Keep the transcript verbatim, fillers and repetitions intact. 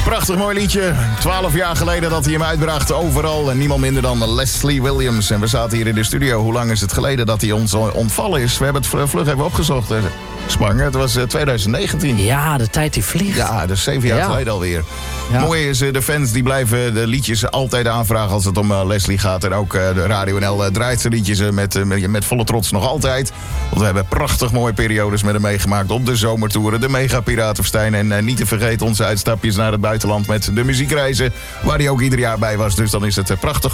Prachtig mooi liedje. Twaalf jaar geleden dat hij hem uitbracht overal. En niemand minder dan Leslie Williams. En we zaten hier in de studio. Hoe lang is het geleden dat hij ons ontvallen is? We hebben het vlug even opgezocht. Spangen, het was twintig negentien. Ja, de tijd die vliegt. Ja, dus zeven jaar ja. geleden alweer. Ja. Mooi is, de fans die blijven de liedjes altijd aanvragen als het om uh, Leslie gaat. En ook uh, de Radio N L uh, draait zijn liedjes uh, met, uh, met, met volle trots nog altijd. Want we hebben prachtig mooie periodes met hem meegemaakt op de zomertoeren. De Mega Piratenfestijn. En uh, niet te vergeten onze uitstapjes naar het buitenland met de muziekreizen. Waar hij ook ieder jaar bij was. Dus dan is het uh, prachtig